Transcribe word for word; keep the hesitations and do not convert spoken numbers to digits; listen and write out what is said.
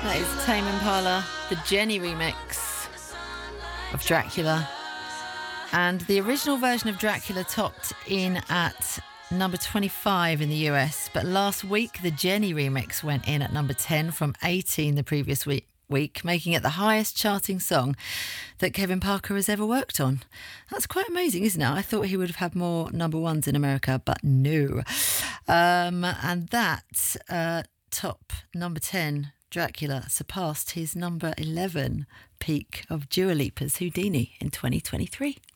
That is Tame Impala, the Jenny remix of Dracula. And the original version of Dracula topped in at number twenty-five in the U S. But last week, the Jenny remix went in at number ten from eighteen the previous week. week, making it the highest charting song that Kevin Parker has ever worked on. That's quite amazing, isn't it? I thought he would have had more number ones in America, but no. Um, and that uh, top number ten, Dracula, surpassed his number eleven peak of Dua Lipa's Houdini in twenty twenty-three.